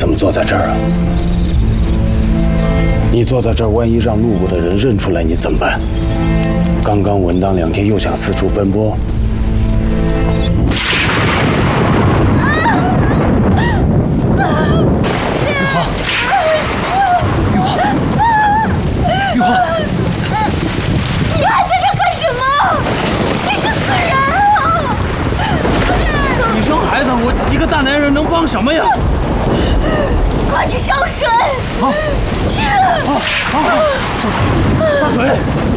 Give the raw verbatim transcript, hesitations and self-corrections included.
怎么坐在这儿啊？你坐在这儿，万一让路过的人认出来，你怎么办？刚刚文当两天，又想四处奔波。 一个大男人能帮什么呀？ 快去烧水！ 啊！ 去！ 啊啊！烧水！烧水！